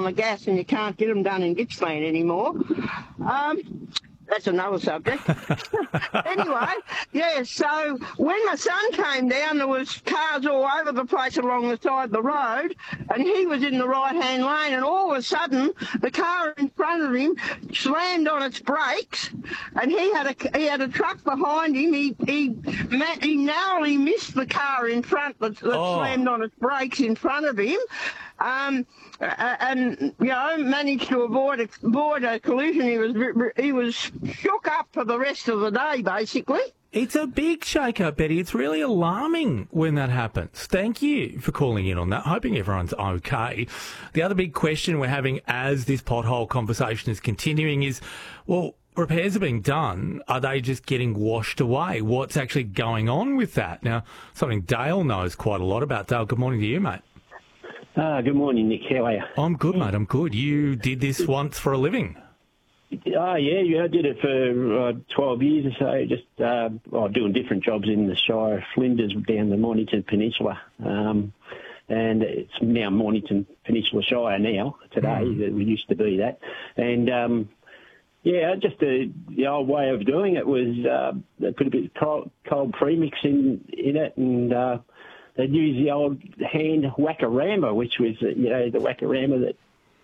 on the gas and you can't get them done in Gippsland anymore. That's another subject. Anyway, yeah, so when my son came down, there was cars all over the place along the side of the road, and he was in the right-hand lane, and all of a sudden, the car in front of him slammed on its brakes, and he had a truck behind him. He narrowly missed the car in front that slammed on its brakes in front of him. And managed to avoid a collision. He was shook up for the rest of the day, basically. It's a big shake-up, Betty. It's really alarming when that happens. Thank you for calling in on that. Hoping everyone's okay. The other big question we're having as this pothole conversation is continuing is, well, repairs are being done. Are they just getting washed away? What's actually going on with that? Now, something Dale knows quite a lot about. Dale, good morning to you, mate. Good morning, Nick. How are you? I'm good, mate. I'm good. You did this once for a living. I did it for 12 years or so, just doing different jobs in the Shire of Flinders down the Mornington Peninsula. And it's now Mornington Peninsula Shire now, today. We used to be that. And, just the old way of doing it was they put a bit of cold premix in it, and they'd use the old hand whack-a-rammer, which was, the whack-a-rammer that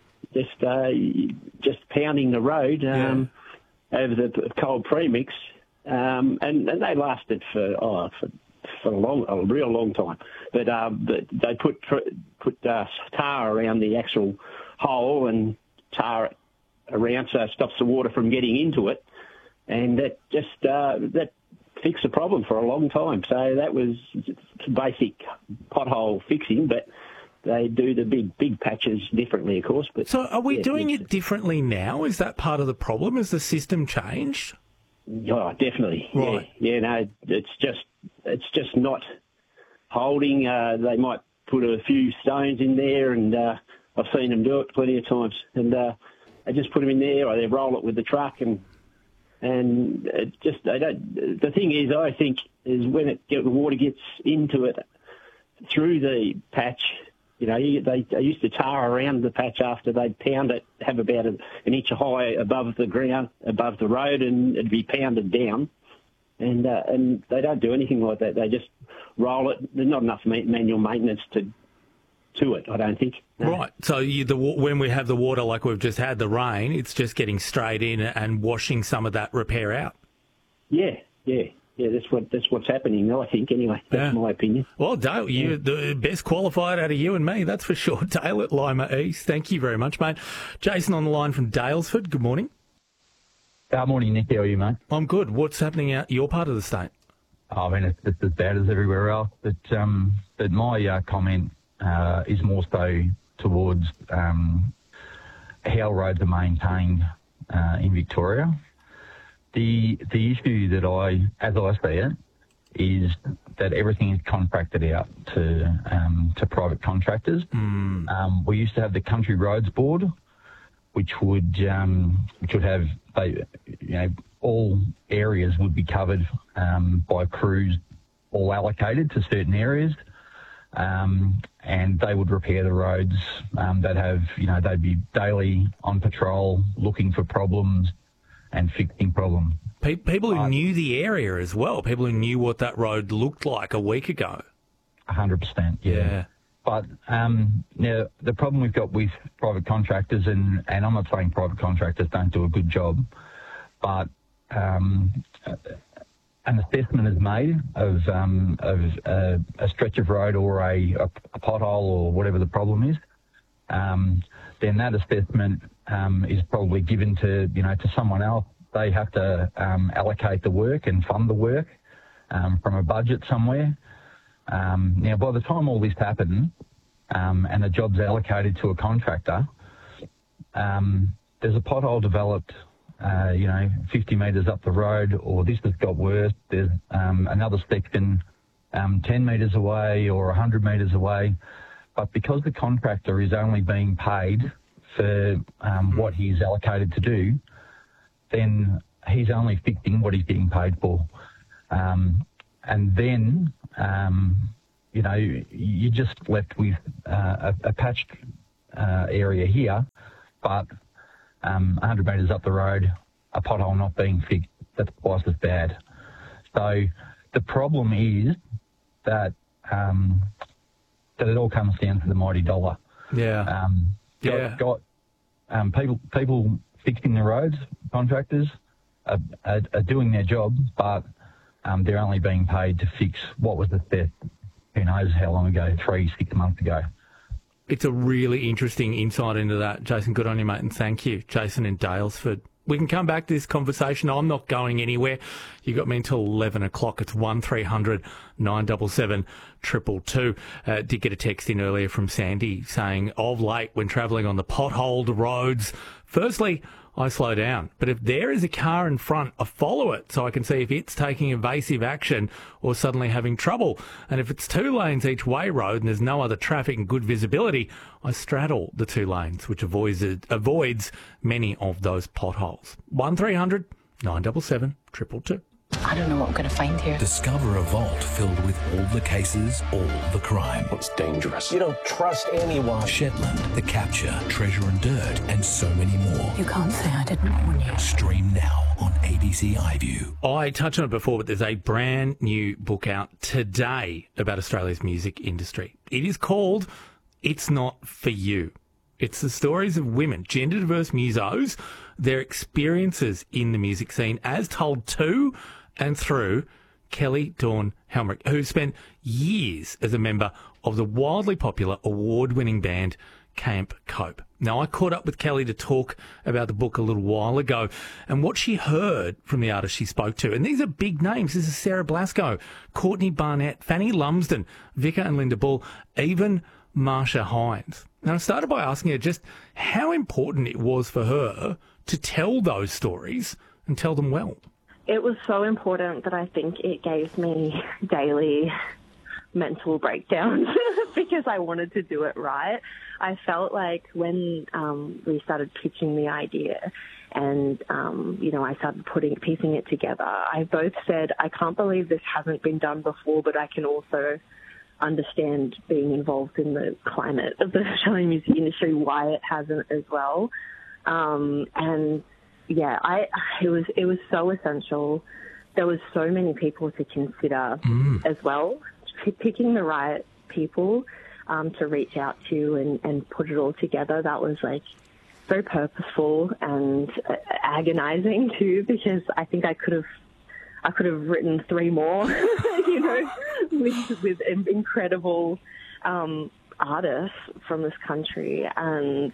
just pounding the road over the cold premix, and they lasted for a real long time. But they put tar around the actual hole and tar it around so it stops the water from getting into it, and that fixed the problem for a long time. So that was basic pothole fixing, but they do the big patches differently, of course. But so are we doing it differently now? Is that part of the problem? Has the system changed? Oh, definitely. Right. Yeah, no, it's just not holding. They might put a few stones in there, and I've seen them do it plenty of times. And they just put them in there, or they roll it with the truck, and they don't. The thing is, I think, is when the water gets into it through the patch. They used to tar around the patch after they'd pound it, have about an inch high above the ground, above the road, and it'd be pounded down. And they don't do anything like that. They just roll it. There's not enough manual maintenance to it, I don't think. No. Right. So when we have the water like we've just had, the rain, it's just getting straight in and washing some of that repair out. Yeah. That's what's happening, I think. Anyway, that's my opinion. Well, Dale, you're the best qualified out of you and me, that's for sure. Dale at Lima East, thank you very much, mate. Jason on the line from Daylesford. Good morning. Morning, Nick. How are you, mate? I'm good. What's happening out your part of the state? I mean, it's just as bad as everywhere else. But my comment is more so towards how roads are maintained in Victoria. The issue that as I see it, is that everything is contracted out to private contractors. We used to have the Country Roads Board, which would have all areas would be covered by crews, all allocated to certain areas, and they would repair the roads. They'd be daily on patrol, looking for problems and fixing problems. People who knew the area as well, people who knew what that road looked like a week ago. 100%, yeah. But now the problem we've got with private contractors, and I'm not saying private contractors don't do a good job, but an assessment is made of a stretch of road or a pothole or whatever the problem is. Then that assessment is probably given to someone else. They have to allocate the work and fund the work from a budget somewhere. Now, by the time all this happens and the job's allocated to a contractor, there's a pothole developed, 50 metres up the road, or this has got worse. There's another section 10 metres away or 100 metres away. But because the contractor is only being paid for what he's allocated to do, then he's only fixing what he's getting paid for. And then, you're just left with a patched area here, but 100 metres up the road, a pothole not being fixed, that's twice as bad. So the problem is that that it all comes down to the mighty dollar. Yeah. People fixing the roads, contractors, are doing their job, but they're only being paid to fix what was the theft, who knows how long ago, 3-6 months ago. It's a really interesting insight into that, Jason. Good on you, mate, and thank you, Jason in Daylesford. We can come back to this conversation. I'm not going anywhere. You got me until 11 o'clock. It's 1300 977 222. Did get a text in earlier from Sandy saying, of late, when travelling on the potholed roads, firstly, I slow down. But if there is a car in front, I follow it so I can see if it's taking evasive action or suddenly having trouble. And if it's 2 lanes each way road and there's no other traffic and good visibility, I straddle the 2 lanes, which avoids many of those potholes. 1300 977 222. I don't know what I'm going to find here. Discover a vault filled with all the cases, all the crime. It's dangerous. You don't trust anyone. Shetland, The Capture, Treasure and Dirt, and so many more. You can't say I didn't warn you. Stream now on ABC iView. I touched on it before, but there's a brand new book out today about Australia's music industry. It is called It's Not For You. It's the stories of women, gender-diverse musos, their experiences in the music scene as told to and through Kelly Dawn Helmrich, who spent years as a member of the wildly popular award-winning band Camp Cope. Now, I caught up with Kelly to talk about the book a little while ago and what she heard from the artists she spoke to. And these are big names. This is Sarah Blasco, Courtney Barnett, Fanny Lumsden, Vika and Linda Bull, even Marsha Hines. Now, I started by asking her just how important it was for her to tell those stories and tell them well. It was so important that I think it gave me daily mental breakdowns because I wanted to do it right. I felt like when we started pitching the idea and, I started piecing it together, I both said, I can't believe this hasn't been done before, but I can also understand being involved in the climate of the Australian music industry, why it hasn't as well. It was so essential. There was so many people to consider as well. Picking the right people to reach out to and put it all together, that was very purposeful and agonizing too, because I think I could have written 3 more, with incredible artists from this country, and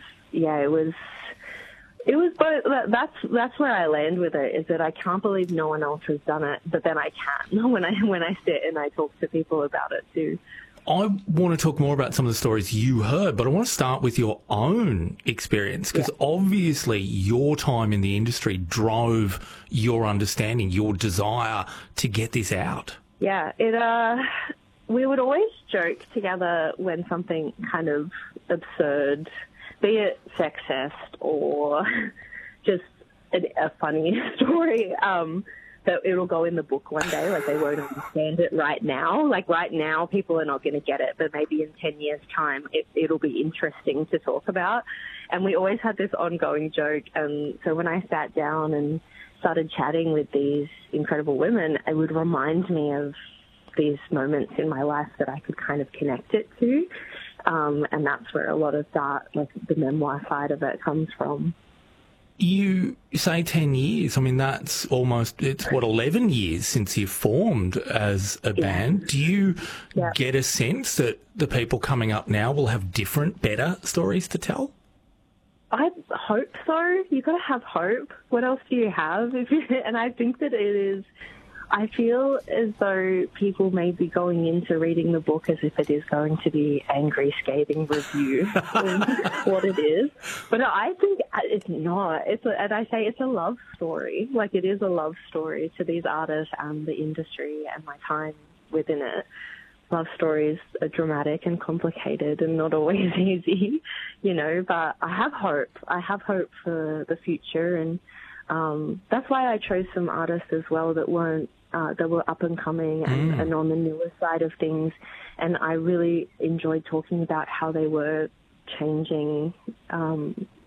it was both. That's where I land with it, is that I can't believe no one else has done it, but then I can when I sit and I talk to people about it too. I want to talk more about some of the stories you heard, but I want to start with your own experience, because obviously your time in the industry drove your understanding, your desire to get this out. Yeah, we would always joke together when something kind of absurd, be it sexist or just a funny story, that it'll go in the book one day. They won't understand it right now. Right now, people are not going to get it, but maybe in 10 years' time, it'll be interesting to talk about. And we always had this ongoing joke. And so when I sat down and started chatting with these incredible women, it would remind me of these moments in my life that I could kind of connect it to. And that's where a lot of that, the memoir side of it, comes from. You say 10 years. I mean, that's it's 11 years since you formed as a band. Do you get a sense that the people coming up now will have different, better stories to tell? I hope so. You've got to have hope. What else do you have? And I think that it is... I feel as though people may be going into reading the book as if it is going to be angry, scathing review of what it is. But I think it's not. And I say it's a love story. It is a love story to these artists and the industry and my time within it. Love stories are dramatic and complicated and not always easy, but I have hope. I have hope for the future, and that's why I chose some artists as well that were up and coming and on the newer side of things. And I really enjoyed talking about how they were changing